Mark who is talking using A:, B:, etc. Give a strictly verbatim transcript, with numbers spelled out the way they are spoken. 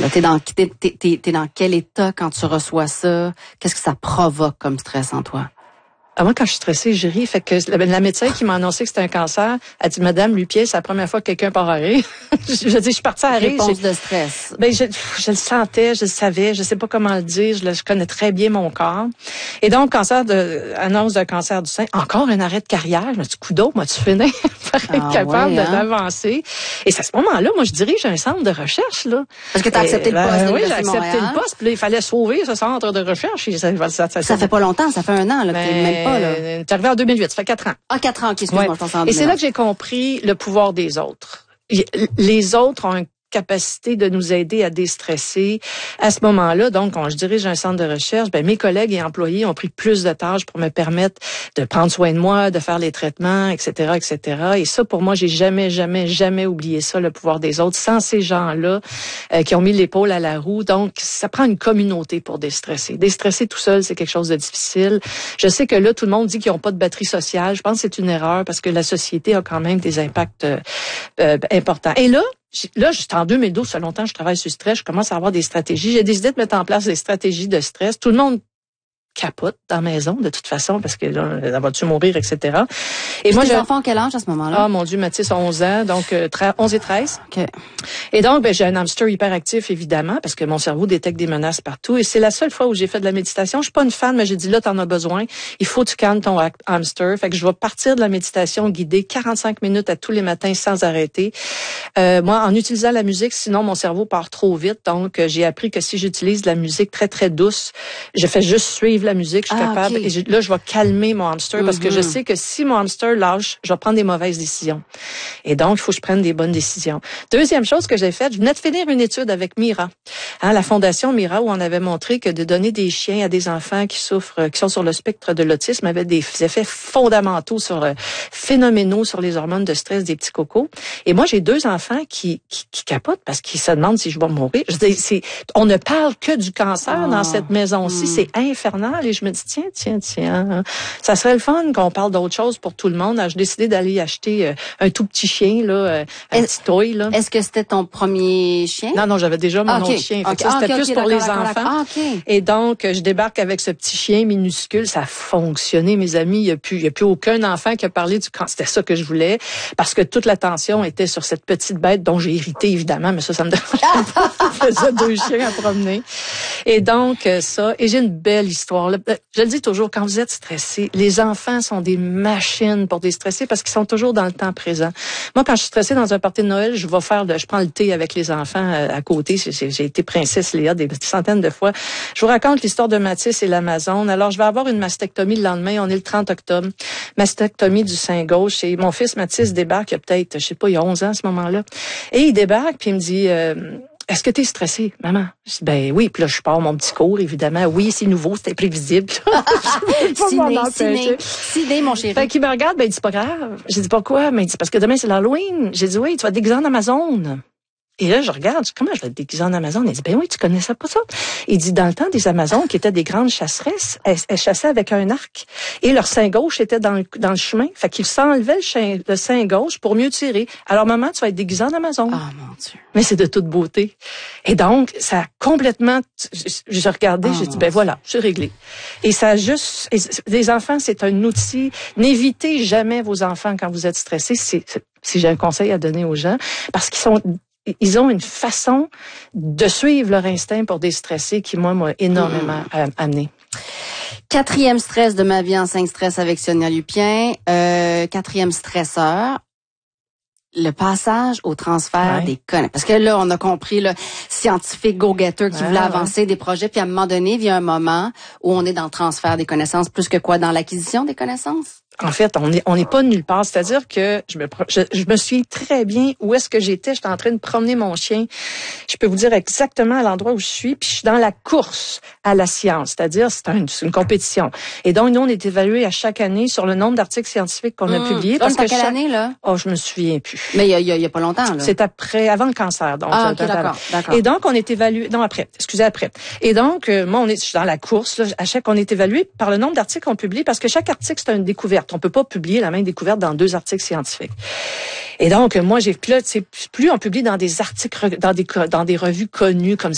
A: là? T'es dans, t'es, t'es, t'es, t'es dans quel état quand tu reçois ça? Qu'est-ce que ça provoque comme stress en toi?
B: Ah, moi, quand je suis stressée, je ris. Fait que la, la médecin qui m'a annoncé que c'était un cancer, elle dit, Madame Lupien, c'est la première fois que quelqu'un part à rire. je, je dis, je suis partie à rire.
A: Réponse de stress.
B: Ben, je, je le sentais, je le savais, je sais pas comment le dire, je, le, je connais très bien mon corps. Et donc, cancer de, annonce d'un cancer du sein, encore un arrêt de carrière. Je me dis, coudonc, moi, tu finis par être ah, capable ouais, hein? d'avancer. Et c'est à ce moment-là, moi, je dirige un centre de recherche, là.
A: Parce que t'as accepté
B: et,
A: le poste.
B: Ben, oui, j'ai accepté le poste, puis là, il fallait sauver ce centre de recherche. Et ça, ça, ça, ça,
A: ça fait pas longtemps, ça fait un an, là, ben, que t'es même pas.
B: T'es arrivé en deux mille huit, ça fait quatre ans.
A: Ah, quatre ans, excuse-moi,
B: ouais.
A: je pense en
B: Et c'est là que j'ai compris le pouvoir des autres. Les autres ont une capacité de nous aider à déstresser. À ce moment-là, donc, quand je dirige un centre de recherche, ben, mes collègues et employés ont pris plus de tâches pour me permettre de prendre soin de moi, de faire les traitements, et cetera, et cetera. Et ça, pour moi, j'ai jamais, jamais, jamais oublié ça, le pouvoir des autres. Sans ces gens-là euh, qui ont mis l'épaule à la roue, donc, ça prend une communauté pour déstresser. Déstresser tout seul, c'est quelque chose de difficile. Je sais que là, tout le monde dit qu'ils n'ont pas de batterie sociale. Je pense que c'est une erreur parce que la société a quand même des impacts euh, euh, importants. Et là, Là, juste en deux mille douze, ça fait longtemps que je travaille sur le stress, je commence à avoir des stratégies. J'ai décidé de mettre en place des stratégies de stress. Tout le monde capote dans la maison, de toute façon, parce que là, elle va-tu mourir, et cetera.
A: Et, et moi, tes enfants, quel âge à ce moment-là?
B: Ah, mon Dieu, Mathis a onze ans, donc euh, onze et treize.
A: OK.
B: Et donc, ben, j'ai un hamster hyperactif, évidemment, parce que mon cerveau détecte des menaces partout. Et c'est la seule fois où j'ai fait de la méditation. Je suis pas une fan, mais j'ai dit, là, t'en as besoin. Il faut que tu calmes ton hamster. Fait que je vais partir de la méditation guidée quarante-cinq minutes à tous les matins sans arrêter. Euh, moi, en utilisant la musique, sinon, mon cerveau part trop vite. Donc, euh, j'ai appris que si j'utilise de la musique très, très douce, je fais juste suivre la musique, je suis ah, capable. Okay. Et je, là, je vais calmer mon hamster mm-hmm. parce que je sais que si mon hamster lâche, je vais prendre des mauvaises décisions. Et donc, il faut que je prenne des bonnes décisions. Deuxième chose que j'ai faite, je venais de finir une étude avec Mira, hein, la fondation Mira, où on avait montré que de donner des chiens à des enfants qui souffrent, qui sont sur le spectre de l'autisme, avait des effets fondamentaux sur euh, phénoménaux sur les hormones de stress des petits cocos. Et moi, j'ai deux enfants qui, qui, qui capotent parce qu'ils se demandent si je vais mourir. Je dis, c'est, on ne parle que du cancer oh. dans cette maison-ci, mm. c'est infernal. Et je me dis, tiens, tiens, tiens, ça serait le fun qu'on parle d'autre chose pour tout le monde. Alors, j'ai décidé d'aller acheter euh, un tout petit chien, là, euh, un
A: est-ce,
B: petit toy, là.
A: Est-ce que c'était ton premier chien?
B: Non, non, j'avais déjà mon
A: ah, okay.
B: autre chien.
A: Okay.
B: Ça, c'était
A: ah, okay,
B: plus
A: okay,
B: pour les
A: d'accord,
B: enfants.
A: Ah, okay.
B: Et donc, je débarque avec ce petit chien minuscule. Ça a fonctionné, mes amis. Il n'y a plus, il y a plus aucun enfant qui a parlé du cancer. C'était ça que je voulais. Parce que toute l'attention était sur cette petite bête dont j'ai hérité, évidemment. Mais ça, ça me dérange pas. Je faisais deux chiens à promener. Et donc, ça. Et j'ai une belle histoire. Je le dis toujours, quand vous êtes stressé, les enfants sont des machines pour déstresser parce qu'ils sont toujours dans le temps présent. Moi, quand je suis stressée dans un party de Noël, je vais faire, de, je prends le thé avec les enfants à côté. J'ai, j'ai été princesse Léa des centaines de fois. Je vous raconte l'histoire de Mathis et l'Amazone. Alors, je vais avoir une mastectomie le lendemain. On est le trente octobre. Mastectomie du sein gauche. Et mon fils Mathis débarque, il y a peut-être, je sais pas, il y a onze ans à ce moment-là. Et il débarque, puis il me dit... Euh, Est-ce que t'es stressée, maman? Je dis, ben oui. Puis là, je pars mon petit cours, évidemment. Oui, c'est nouveau, c'est imprévisible.
A: Ciné, ciné, ciné, mon chéri.
B: Fait qu'il me regarde, ben il dit, c'est pas grave. J'ai dit, pourquoi? Mais il dit, parce que demain, c'est l'Halloween. J'ai dit, oui, tu vas te déguiser en Amazon. Et là, je regarde, je dis, comment je vais être déguisée en Amazon? Il dit, ben oui, tu connaissais pas ça. Il dit, dans le temps des Amazones, qui étaient des grandes chasseresses, elles, elles chassaient avec un arc. Et leur sein gauche était dans le, dans le chemin. Fait qu'ils s'enlevaient le, chien, le sein gauche pour mieux tirer. Alors, maman, tu vas être déguisée en Amazon.
A: Ah, mon Dieu.
B: Mais c'est de toute beauté. Et donc, ça a complètement, j'ai regardé, oh, j'ai dit, ben Dieu. Voilà, c'est réglé. Et ça a juste, les enfants, c'est un outil. N'évitez jamais vos enfants quand vous êtes stressés. C'est, c'est, si j'ai un conseil à donner aux gens, parce qu'ils sont, ils ont une façon de suivre leur instinct pour déstresser qui, moi, m'a énormément mmh. amené.
A: Quatrième stress de ma vie en cinq stress avec Sonia Lupien. Euh, quatrième stresseur. Le passage au transfert ouais. des connaissances. Parce que là, on a compris, le scientifique go-getter qui ouais, voulait ouais. avancer des projets, puis à un moment donné, il y a un moment où on est dans le transfert des connaissances, plus que quoi, dans l'acquisition des connaissances?
B: En fait, on est on n'est pas nulle part. C'est-à-dire que je me je, je me souviens très bien où est-ce que j'étais. J'étais en train de promener mon chien. Je peux vous dire exactement à l'endroit où je suis. Puis je suis dans la course à la science. C'est-à-dire c'est, un, c'est une compétition. Et donc nous on est évalués à chaque année sur le nombre d'articles scientifiques qu'on a mmh. publiés.
A: Parce
B: que
A: quelle
B: chaque...
A: année là?
B: Oh, je me souviens plus.
A: Mais il y a, y a, y a pas longtemps là.
B: C'est après, avant le cancer. Donc.
A: Ah, ok, d'accord, d'accord.
B: Et donc on est évalué. Non après. Excusez après. Et donc euh, moi on est je suis dans la course. Là, à chaque on est évalué par le nombre d'articles qu'on publie parce que chaque article c'est une découverte. On peut pas publier la même découverte dans deux articles scientifiques. Et donc, moi, j'ai, puis là, plus on publie dans des articles, dans des, dans des revues connues comme